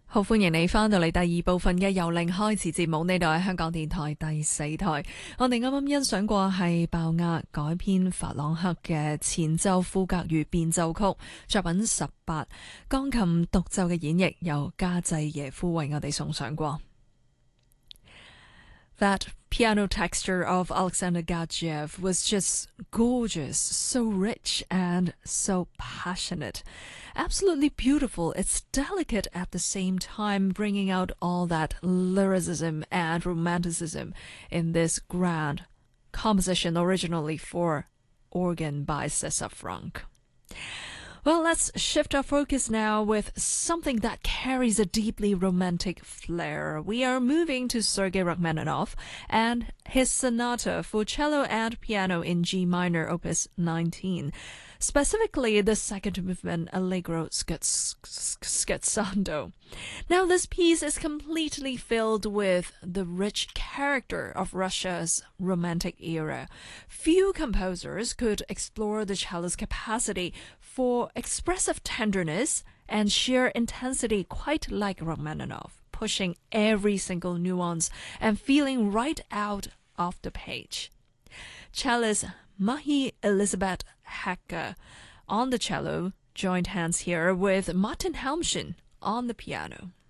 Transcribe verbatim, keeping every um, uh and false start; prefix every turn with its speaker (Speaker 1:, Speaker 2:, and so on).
Speaker 1: 好歡迎你翻到嚟第二部分嘅由零開始節目，呢度係香港電台第四台。我哋啱啱欣賞過係鮑押改編法朗克嘅前奏賦格與變奏曲作品十八，鋼琴獨奏嘅演繹由加濟耶夫為我哋送上過。That piano texture of Alexander Gadzhiev was just gorgeous, so rich and so passionate. Absolutely beautiful. It's delicate at the same time, bringing out all that lyricism and romanticism in this grand composition originally for organ by César Franck. Well, let's shift our focus now with something that carries a deeply romantic flair. We are moving to Sergei Rachmaninoff and his sonata for cello and piano in G minor, opus nineteen. Specifically, the second movement, Allegro scherzando. Now, this piece is completely filled with the rich character of Russia's Romantic era. Few composers could explore the cello's capacity for expressive tenderness and sheer intensity quite like Rachmaninoff, pushing every single nuance and feeling right out of the page. Cellist Marie Elisabeth Hacker on the cello joined hands here with Martin Helmchen on the piano.